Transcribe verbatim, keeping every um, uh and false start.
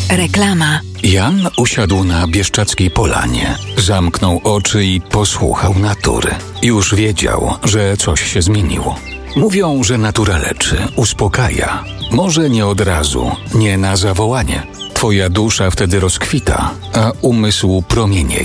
Reklama. Jan usiadł na bieszczackiej polanie. Zamknął oczy i posłuchał natury. Już wiedział, że coś się zmieniło. Mówią, że natura leczy, uspokaja. Może nie od razu, nie na zawołanie. Twoja dusza wtedy rozkwita, a umysł promienieje.